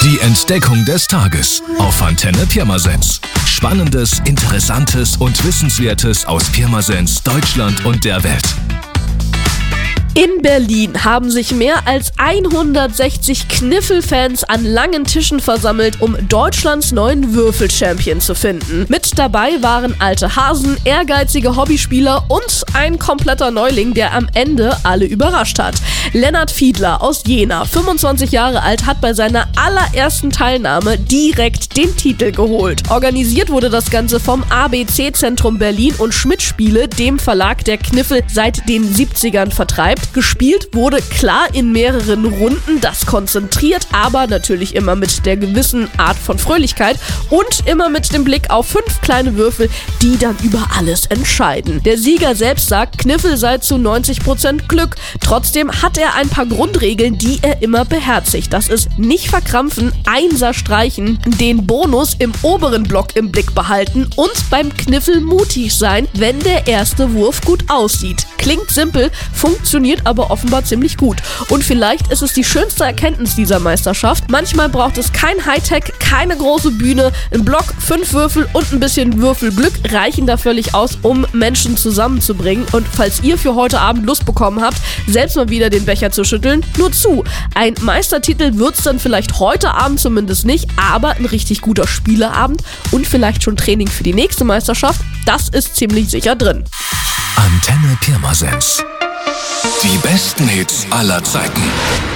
Die Entdeckung des Tages auf Antenne Pirmasens. Spannendes, Interessantes und Wissenswertes aus Pirmasens, Deutschland und der Welt. In Berlin haben sich mehr als 160 Kniffelfans an langen Tischen versammelt, um Deutschlands neuen Würfel-Champion zu finden. Mit dabei waren alte Hasen, ehrgeizige Hobbyspieler und ein kompletter Neuling, der am Ende alle überrascht hat. Lennart Fiedler aus Jena, 25 Jahre alt, hat bei seiner allerersten Teilnahme direkt den Titel geholt. Organisiert wurde das Ganze vom ABC-Zentrum Berlin und Schmidt Spiele, dem Verlag, der Kniffel seit den 70ern vertreibt. Gespielt wurde klar in mehreren Runden, das konzentriert, aber natürlich immer mit der gewissen Art von Fröhlichkeit und immer mit dem Blick auf 5 kleine Würfel, die dann über alles entscheiden. Der Sieger selbst sagt, Kniffel sei zu 90% Glück. Trotzdem hat er ein paar Grundregeln, die er immer beherzigt. Das ist nicht verkrampfen, Einser streichen, den Bonus im oberen Block im Blick behalten und beim Kniffel mutig sein, wenn der erste Wurf gut aussieht. Klingt simpel, funktioniert aber offenbar ziemlich gut. Und vielleicht ist es die schönste Erkenntnis dieser Meisterschaft. Manchmal braucht es kein Hightech, keine große Bühne, ein Block, 5 Würfel und ein bisschen Würfelglück reichen da völlig aus, um Menschen zusammenzubringen. Und falls ihr für heute Abend Lust bekommen habt, selbst mal wieder den Becher zu schütteln, nur zu. Ein Meistertitel wird's dann vielleicht heute Abend zumindest nicht, aber ein richtig guter Spieleabend und vielleicht schon Training für die nächste Meisterschaft, das ist ziemlich sicher drin. Antenne Pirmasens. Die besten Hits aller Zeiten.